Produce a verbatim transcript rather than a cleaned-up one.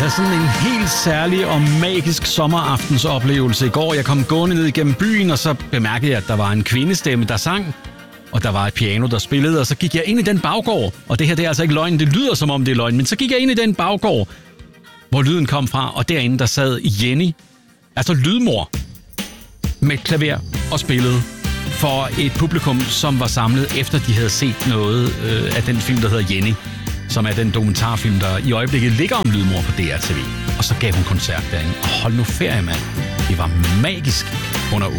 havde sådan en helt særlig og magisk sommeraftens oplevelse i går. Jeg kom gående ned igennem byen, og så bemærkede jeg, at der var en kvindestemme, der sang, og der var et piano, der spillede, og så gik jeg ind i den baggård. Og det her, det er altså ikke løgn, det lyder som om det er løgn, men så gik jeg ind i den baggård, hvor lyden kom fra, og derinde der sad Jenny, altså lydmor, med et klaver og spillede for et publikum, som var samlet efter de havde set noget øh, af den film, der hedder Jenny, som er den dokumentarfilm, der i øjeblikket ligger om lydmor på D R T V. Og så gav hun koncert derinde. Og hold nu ferie, mand. Det var magisk under